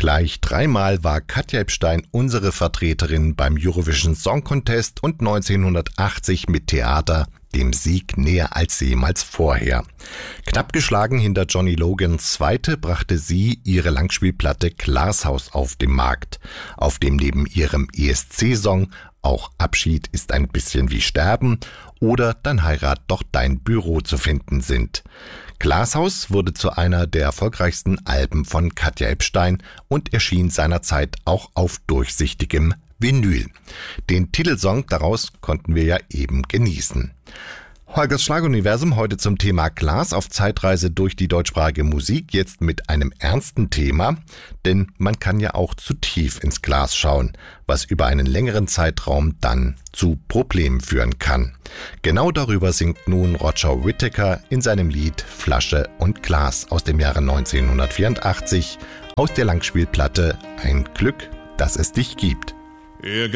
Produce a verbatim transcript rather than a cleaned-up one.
Gleich dreimal war Katja Epstein unsere Vertreterin beim Eurovision Song Contest und neunzehnhundertachtzig mit Theater dem Sieg näher als jemals vorher. Knapp geschlagen hinter Johnny Logans Zweite brachte sie ihre Langspielplatte Glashaus auf den Markt, auf dem neben ihrem E S C-Song auch Abschied ist ein bisschen wie Sterben oder Dann heirat doch dein Büro zu finden sind. Glashaus wurde zu einer der erfolgreichsten Alben von Katja Epstein und erschien seinerzeit auch auf durchsichtigem Vinyl. Den Titelsong daraus konnten wir ja eben genießen. Holgers Schlaguniversum heute zum Thema Glas auf Zeitreise durch die deutschsprachige Musik, jetzt mit einem ernsten Thema, denn man kann ja auch zu tief ins Glas schauen, was über einen längeren Zeitraum dann zu Problemen führen kann. Genau darüber singt nun Roger Whittaker in seinem Lied Flasche und Glas aus dem Jahre neunzehnhundertvierundachtzig aus der Langspielplatte Ein Glück, dass es dich gibt.